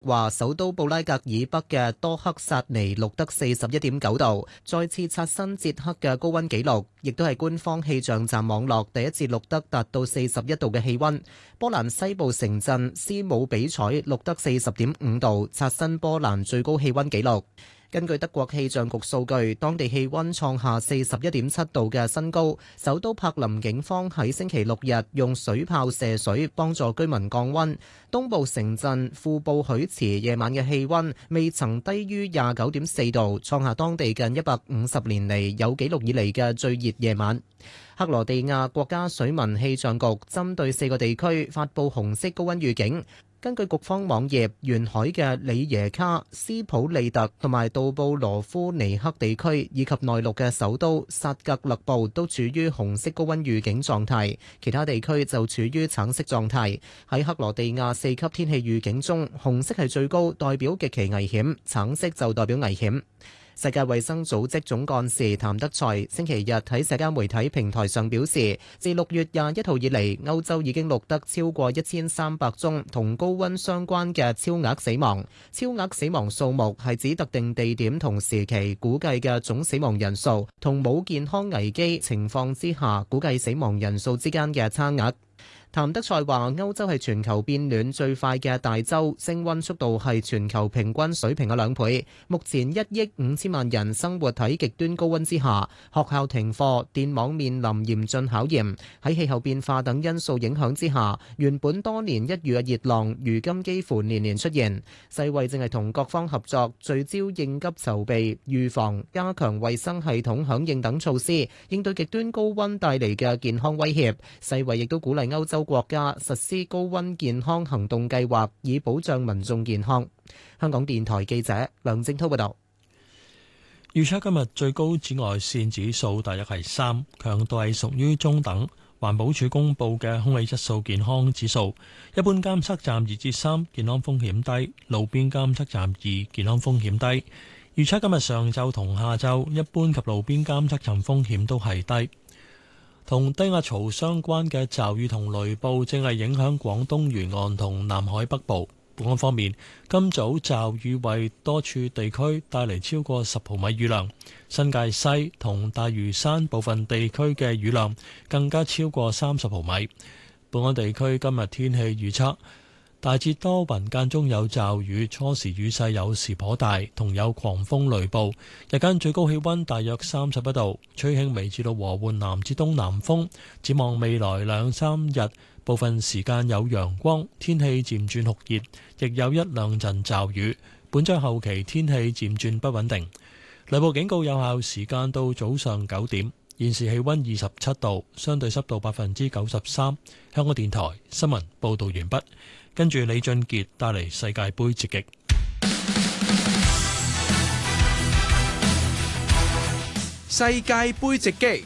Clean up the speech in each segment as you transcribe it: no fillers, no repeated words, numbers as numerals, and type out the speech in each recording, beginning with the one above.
話首都布拉格以北嘅多克薩尼錄得41.9度，再次刷新捷克嘅高溫紀錄，亦都係官方氣象站網絡第一次錄得達到41度嘅氣溫。波蘭西部城鎮斯姆比采錄得40.5度，刷新波蘭最高氣溫紀錄。根據德國氣象局數據，當地氣溫創下41.7度嘅新高。首都柏林警方喺星期六日用水炮射水幫助居民降溫。東部城鎮庫布許茨夜晚嘅氣溫未曾低於29.4度，創下當地近150年嚟有紀錄以嚟嘅最熱夜晚。克羅地亞國家水文氣象局針對4個地區發布紅色高溫預警。根據局方網頁，沿海嘅里耶卡、斯普利特同埋杜布羅夫尼克地區，以及內陸嘅首都薩格勒布都處於紅色高溫預警狀態，其他地區就處於橙色狀態。喺克羅地亞4級天氣預警中，紅色係最高，代表極其危險；橙色就代表危險。世界衛生組織總幹事譚德塞星期日喺社交媒體平台上表示，自6月21號以嚟，歐洲已經錄得超過1300宗同高溫相關嘅超額死亡。超額死亡數目係指特定地點同時期估計嘅總死亡人數，同冇健康危機情況之下估計死亡人數之間嘅差額。譚德塞話：歐洲係全球變暖最快嘅大洲，升溫速度係全球平均水平嘅2倍。目前1億5千萬人生活喺極端高溫之下，學校停課，電網面臨嚴峻考驗。喺氣候變化等因素影響之下，原本多年一遇嘅熱浪，如今幾乎年年出現。世衛正係同各方合作，聚焦應急籌備、預防、加強衛生系統響應等措施，應對極端高溫帶嚟嘅健康威脅。世衛亦都鼓勵歐洲國家實施高溫健康行動計劃，以保障民眾健康。香港電台記者梁正濤報道。 預測今日最高紫外線指數大約係3，強度係屬於中等。環保署公布嘅空氣質素健康指數，一般監測站2至3，健康風險低；路邊監測站2，健康風險低。預測今日上晝同下晝，一般及路邊監測站風險都係低。同低壓槽相關嘅驟雨同雷暴正係影響廣東沿岸同南海北部。本港方面，今早驟雨為多處地區帶嚟超過10毫米雨量，新界西同大嶼山部分地區嘅雨量更加超過30毫米。本港地區今日天氣預測，大致多雲，間中有驟雨，初時雨勢有時頗大，同有狂風雷暴。日間最高氣溫大約31度，吹輕微至到和緩南至東南風。展望未來2-3日，部分時間有陽光，天氣漸轉酷熱，亦有1-2陣驟雨。本週後期天氣漸轉不穩定。雷暴警告有效時間到早上9點。現時氣溫27度，相對濕度93%。香港電台新聞報道完畢。跟住李俊傑帶嚟世界盃直擊。 世界盃直擊。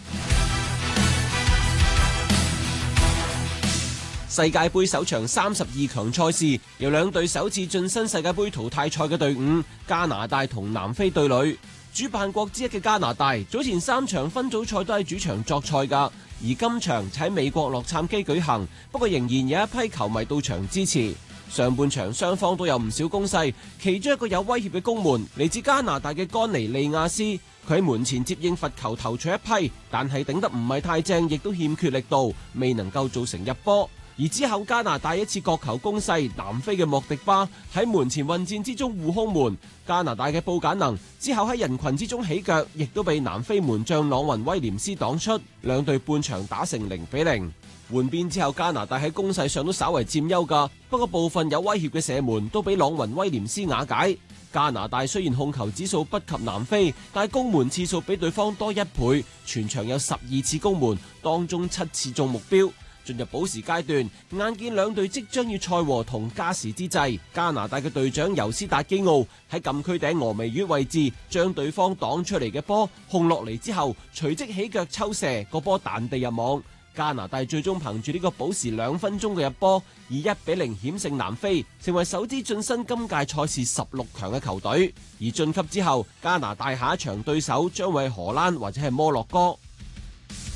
世界盃首場32強賽事，由兩隊首次晉身世界盃淘汰賽嘅隊伍加拿大同南非對壘。主辦國之一嘅加拿大早前3場分組賽都係主場作賽㗎，而今場就喺美國洛杉磯舉行，不過仍然有一批球迷到場支持。上半場雙方都有唔少攻勢，其中一個有威脅嘅攻門嚟自加拿大嘅甘尼利亞斯，佢喺門前接應罰球頭槌一批，但係頂得唔係太正，亦都欠缺力度，未能夠造成入波。而之後加拿大一次角球攻勢，南非嘅莫迪巴喺門前混戰之中護空門，加拿大嘅布簡能之後喺人群之中起腳，亦都被南非門將朗雲威廉斯擋出，兩隊半場打成0-0。換邊之後，加拿大喺攻勢上都稍為佔優㗎，不過部分有威脅嘅射門都俾朗雲威廉斯瓦解。加拿大雖然控球指數不及南非，但係攻門次數比對方多1倍，全場有12次攻門，當中7次中目標。進入補時階段，眼見兩隊即將要賽和同加時之際，加拿大嘅隊長尤斯達基奧喺禁區頂峨眉月位置將對方擋出嚟嘅波控落嚟之後，隨即起腳抽射，個波彈地入網。加拿大最終憑住呢個補時2分鐘嘅入波，以1-0險勝南非，成為首支晉身今屆賽事16強嘅球隊。而晉級之後，加拿大下一場對手將會係荷蘭或者係摩洛哥。